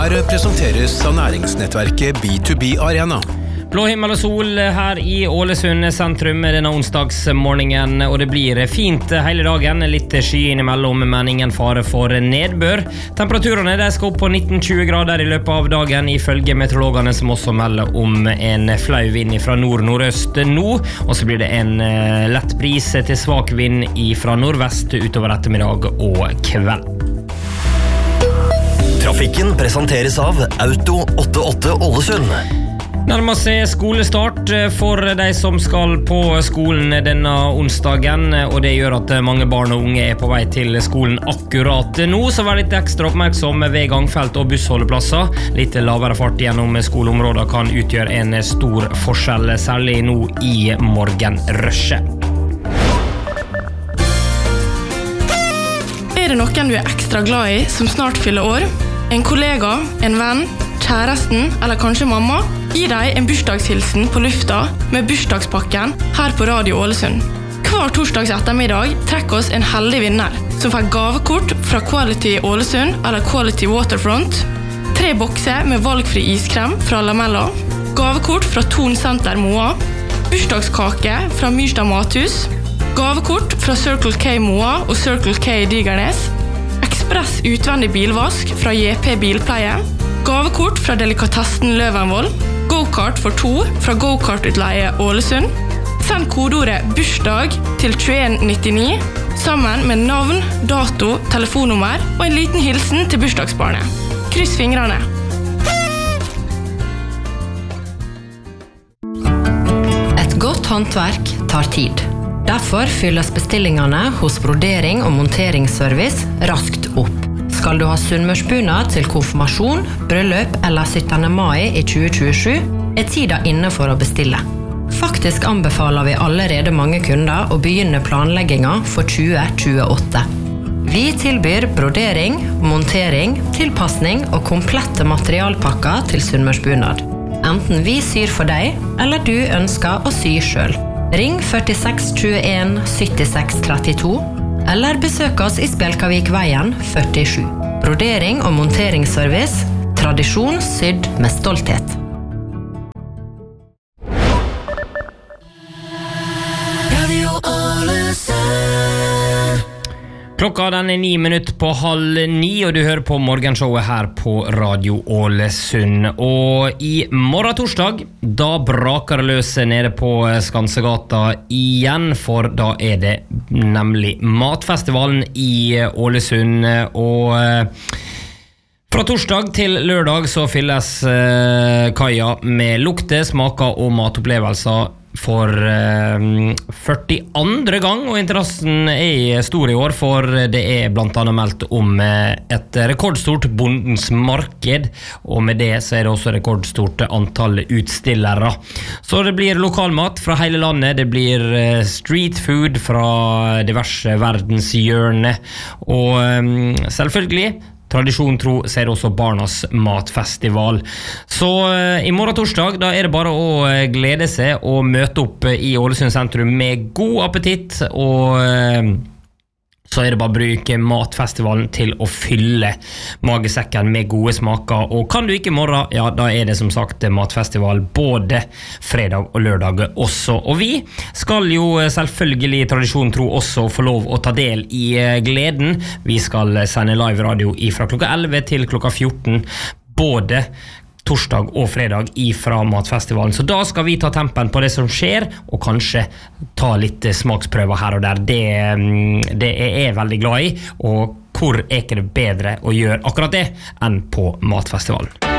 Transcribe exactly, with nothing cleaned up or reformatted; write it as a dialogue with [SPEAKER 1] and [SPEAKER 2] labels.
[SPEAKER 1] Her presenteres av næringsnettverket B to B Arena.
[SPEAKER 2] Blå himmel og sol her i Ålesund sentrum denne onsdagsmorgenen, og det blir fint hele dagen, litt sky innimellom, men ingen fare for nedbør. Temperaturene de skal opp på nitten til tjue grader i løpet av dagen, ifølge meteorologene som også melder om en flau vind fra nord-nordøst nå, og så blir det en lett bris til svak vind fra nordvest utover ettermiddag og kveld.
[SPEAKER 3] Trafikken presenteres av Auto åttiåtte Ålesund.
[SPEAKER 2] Nærmer seg skolestart for de som skal på skolen denne onsdagen, og det gjør at mange barn og unge er på vei til skolen akkurat nå, så vær litt ekstra oppmerksom ved gangfelt og bussholdeplasser. Litt lavere fart gjennom skoleområder kan utgjøre en stor forskjell, særlig nå i morgenrushet.
[SPEAKER 4] Er det noen du er ekstra glad i som snart fyller år? En kollega, en venn, kjæresten eller kanskje mamma? Gi deg en bursdagshilsen på lufta med bursdagspakken her på Radio Ålesund. Hver torsdags ettermiddag trekker oss en heldig vinner som får gavekort fra Quality Ålesund eller Quality Waterfront, tre bokser med valgfri iskrem fra Lamella, gavekort fra Thon Center Moa, bursdagskake fra Myrstad Mathus, gavekort fra Circle K Moa og Circle K Digernes, ekspress utvendig bilvask fra J P Bilpleie, gavekort fra Delikatessen Løvenvoll, go-kart for to fra Go-kart-utleie Ålesund. Send kodeordet bursdag til tjueen nittini sammen med navn, dato, telefonnummer og en liten hilsen til bursdagsbarnet. Kryss fingrene.
[SPEAKER 5] Et godt håndverk tar tid. Derfor fylles bestillingene hos Brodering og Monteringsservice raskt opp. Skal du ha sunnmørsbunad til konfirmasjon, bryllup eller syttende mai i tjue tjuesju, er tida inne for å bestille. Faktisk anbefaler vi allerede mange kunder å begynne planlegginga for tjue tjueåtte. Vi tilbyr brodering, montering, tilpassning og komplette materialpakker til sunnmørsbunad. Enten vi syr for deg, eller du ønsker å sy selv. Ring førtiseks tjueen syttiseks trettito, eller besøk oss i Spjelkavikveien førtisju. Brodering og monteringsservice, tradisjon sydd med stolthet.
[SPEAKER 2] Klokka den er ni minutter på halv ni, og du hører på morgenshowet her på Radio Ålesund. Og i morgen torsdag, da braker det løs nede på Skansegata igjen, for da er det nemlig matfestivalen i Ålesund. Og fra torsdag til lørdag så fylles kaia med lukter, smaker og matopplevelser for eh, førtiandre gang, og interessen er stor i år, for det er blant annet meldt om eh, et rekordstort bondens marked, og med det så er det også rekordstort antall utstillere. Så det blir lokalmat fra hele landet, det blir eh, street food fra diverse verdenshjørner, og eh, selvfølgelig tradisjon tro så er det også Barnas matfestival. Så eh, i morgen torsdag, da er det bare å eh, glede seg og møte opp i Ålesund sentrum med god appetitt, og eh, så er det bare å bruke matfestivalen til å fylle magesekken med gode smaker. Og kan du ikke i morgen, ja, da er det som sagt matfestival både fredag og lørdag også. Og vi skal jo selvfølgelig tradisjon tro også få lov å ta del i gleden. Vi skal sende live radio fra klokka elleve til klokka fjorten, både torsdag og fredag ifra matfestivalen. Så da skal vi ta tempen på det som skjer, og kanskje ta litt smaksprøver her og der. Det, det er jeg veldig glad i, og hvor er ikke det bedre å gjøre akkurat det enn på matfestivalen?